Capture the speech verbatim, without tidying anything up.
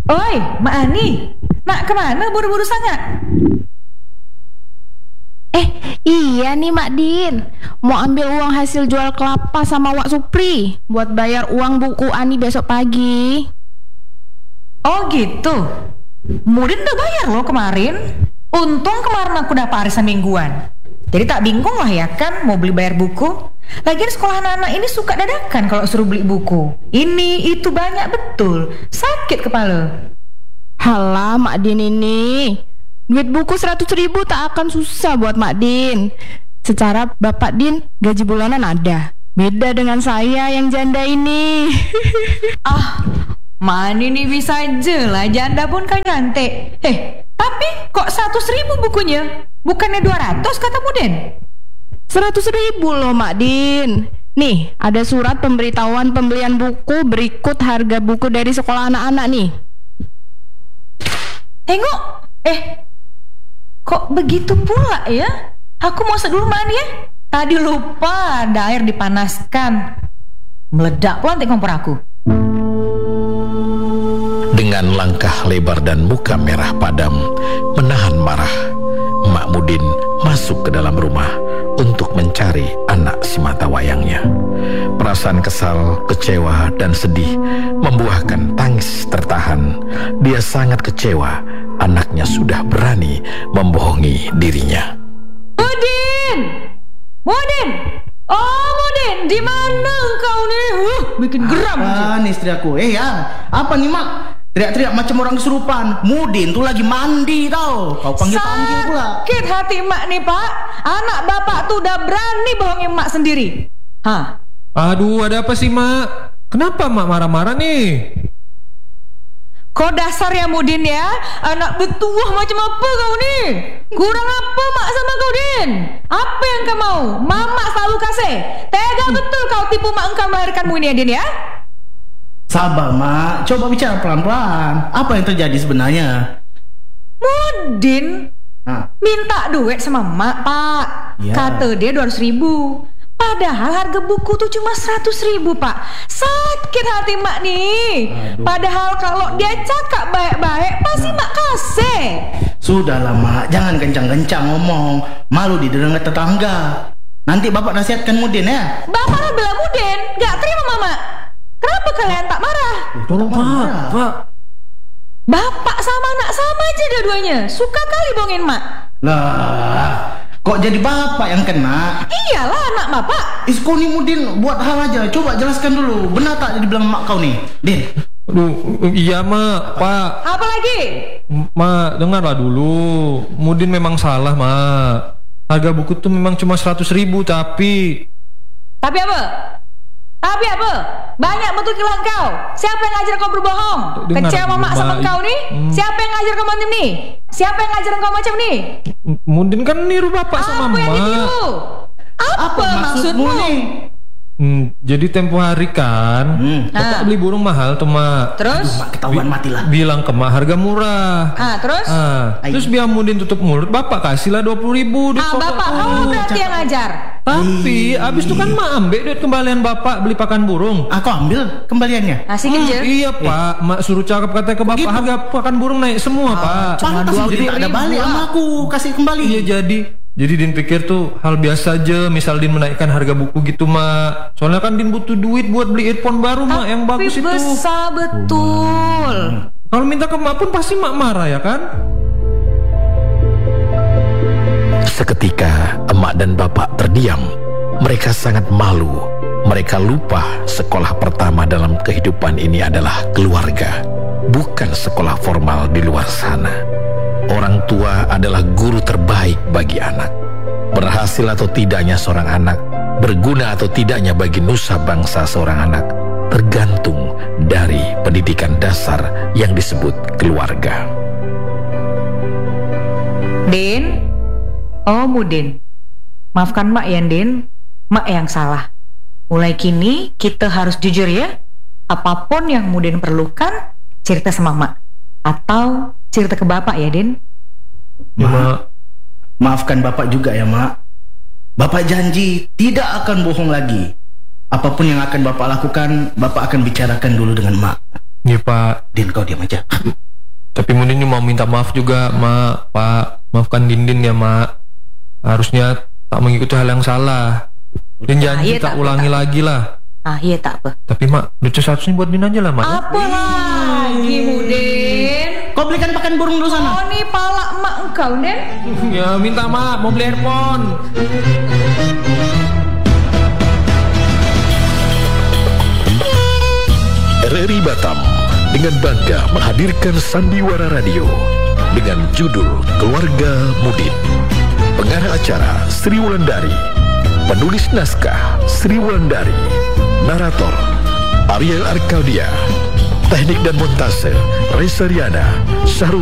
Oi, Mak Ani, nak kemana buru-buru sangat? Eh, iya nih Mak Din. Mau ambil uang hasil jual kelapa sama Wak Supri buat bayar uang buku Ani besok pagi. Oh gitu. Mudin udah bayar loh kemarin. Untung kemarin aku dapat arisan mingguan. Jadi tak bingung lah ya kan mau beli bayar buku. Lagian sekolah anak-anak ini suka dadakan kalau suruh beli buku. Ini itu banyak betul. Sakit kepala. Halah Mak Din ini, duit buku seratus ribu tak akan susah buat Mak Din. Secara Bapak Din gaji bulanan ada. Beda dengan saya yang janda ini. Ah, Mak Ani nih bisa aja lah, janda pun kan nyantek. Eh, tapi kok seratus ribu bukunya? Bukannya dua ratus kata Mudin? Seratus ribu loh Mak Din. Nih, ada surat pemberitahuan pembelian buku berikut harga buku dari sekolah anak-anak nih. Tengok, eh, kok begitu pula ya? Aku mau dulu Mak Ani ya. Tadi lupa ada air dipanaskan. Meledak pula nanti kompor aku. Dengan langkah lebar dan muka merah padam, menahan marah, Mak Mudin masuk ke dalam rumah untuk mencari anak si mata wayangnya. Perasaan kesal, kecewa, dan sedih membuahkan tangis tertahan. Dia sangat kecewa anaknya sudah berani membohongi dirinya. Mudin! Mudin! Oh Mudin, di mana engkau nih? Huh, bikin geram. Apa nih istri aku? Eh ya, apa nih Mak? Teriak-teriak macam orang kesurupan. Mudin tuh lagi mandi tau. Kau panggil-panggil pula. Sakit hati Mak nih Pak. Anak Bapak tuh udah berani bohongin Mak sendiri. Hah? Aduh, ada apa sih Mak? Kenapa Mak marah-marah nih? Kok dasar ya Mudin ya? Anak betuah macam apa kau nih? Kurang apa Mak sama kau Din? Apa yang kau mau? Mama selalu kasih. Tega betul kau tipu Mak engkau melahirkanmu ini ya Din ya? Sabar Mak, coba bicara pelan-pelan. Apa yang terjadi sebenarnya? Mudin Hah? minta duit sama Mak Pak. Ya. Kata dia dua ratus ribu. Padahal harga buku tuh cuma seratus ribu Pak. Sakit hati Mak nih. Aduh. Padahal kalau dia cakap baik-baik pasti Mak kasih. Sudahlah Mak, jangan kencang-kencang ngomong. Malu didengar tetangga. Nanti Bapak nasihatkan Mudin ya. Bapak lah bela Mudin, gak terima Mama. Kenapa kalian tak marah? Tolong Pak, Pak. Bapak sama anak sama aja dua-duanya. Suka kali bohongin Mak. Lah, kok jadi Bapak yang kena? Iyalah anak Bapak. Isko nih Mudin buat hal aja. Coba jelaskan dulu. Benar tak dibilang Mak kau nih, Din? Aduh, iya Mak, Pak. Apa lagi? Mak, dengarlah dulu. Mudin memang salah Mak. Harga buku tuh memang cuma seratus ribu, tapi Tapi apa? Tapi apa? Banyak betul kilang kau. Siapa yang ngajar kau berbohong? Dengar Kecewa dulu, Mak sama Mak. kau nih? Hmm. Siapa yang ngajar kau macam nih? Siapa yang ngajar kau macam nih? Mudin kan niru Bapak sama Apa yang Mak. ditiru? Apa, Apa maksudmu? maksudmu nih? Hmm, jadi tempo hari kan Hmm. Bapak Ah. beli burung mahal tuh Mak. Terus? Mak ketahuan matilah. Bilang ke Mak harga murah. Ah, terus? Ah, Ay. terus biar Mudin tutup mulut, Bapak kasihlah dua puluh ribu. Ah, Bapak kamu berarti yang ngajar. Tapi abis itu kan Mak ambil duit kembalian Bapak beli pakan burung. Aku ambil kembaliannya. Asik Hmm, aja. iya Pak, Mak suruh cakap katanya ke Bapak Begitu. harga pakan burung naik semua Pak. Pantas Mudin tak ada balik sama aku. Kasih kembali. Iya jadi Jadi Din pikir tuh hal biasa aja, misal Din menaikkan harga buku gitu Mak. Soalnya kan Din butuh duit buat beli earphone baru Mak yang bagus Tapi itu. besar betul. Kalau minta ke Mak pun pasti Mak marah ya kan? Seketika emak dan bapak terdiam. Mereka sangat malu. Mereka lupa sekolah pertama dalam kehidupan ini adalah keluarga, bukan sekolah formal di luar sana. Orang tua adalah guru terbaik bagi anak. Berhasil atau tidaknya seorang anak, berguna atau tidaknya bagi nusa bangsa seorang anak, tergantung dari pendidikan dasar yang disebut keluarga. Din, oh Mudin, maafkan Mak ya Din, Mak yang salah. Mulai kini kita harus jujur ya. Apapun yang Mudin perlukan, cerita sama Mak. Atau cerita ke Bapak ya Din. Ya, Mak. Maafkan Bapak juga ya Mak. Bapak janji tidak akan bohong lagi. Apapun yang akan Bapak lakukan, Bapak akan bicarakan dulu dengan Mak. Iya Pak. Din, kau diam aja. Tapi Mudin mau minta maaf juga, Mak. Pak, maafkan Din-Din ya, Mak. Harusnya tak mengikuti hal yang salah. Din janji iya, tak tak ulangi apa, tak. lagi lah. Ah iya tak apa. Tapi Mak, lucu satu buat Din aja lah, Mak. ya. Apa lagi Mudin? Kau belikan pakan burung dulu sana. Oh nih pala emak engkau Den. Ya minta Mak, mau beli earphone. R R I Batam dengan bangga menghadirkan Sandiwara Radio dengan judul Keluarga Mudin. Pengarah acara Sri Wulandari, penulis naskah Sri Wulandari, narator Ariel Arkaldia, teknik dan montase Reza Riana, Syahrul